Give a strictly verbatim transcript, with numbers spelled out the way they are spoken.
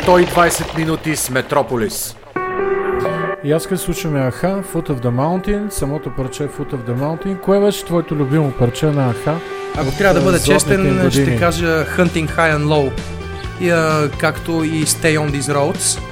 сто и двайсет минути с Метрополис. И аз като слушаме Аха, Foot of the Mountain, самото парче Foot of the Mountain. Кое беше твоето любимо парче на Аха? Ако трябва да бъда честен, ще кажа Hunting High and Low, и, а, както и Stay on These Roads.